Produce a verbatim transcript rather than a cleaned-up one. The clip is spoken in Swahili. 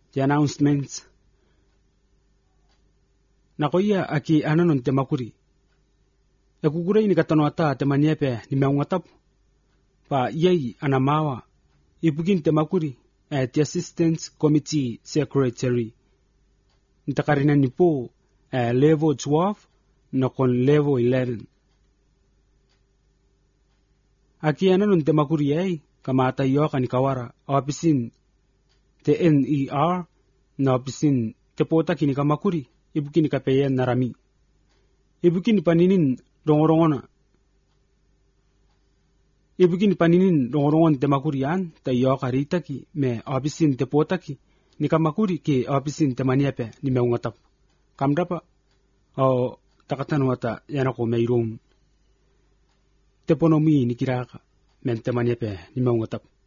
the announcements. Nakoia aki ananon te makuri. E kukure ini katanwata te maniepe ni meungatapu. Pa yei anamawa. Ipukin te makuri at the Assistance Committee Secretary. Ntakarina ni po uh, level twelve na kon level eleven. Aki ananon te makuri ay kamata iyo kanikawara opisin te N E R na opisin te pota kini kamakuri ibukini kapeyen narami. Ibukini paninin rongorongona. Ibukini paninin rongorongon te makurian ta iyo karitaki me opisin te potaki ni kamakuri ki opisin te maniepe ni meungatap. Kamdapa o takatanwata yanako mayroon. Te ponomi ni kiraka men te maniepe ni meungatap.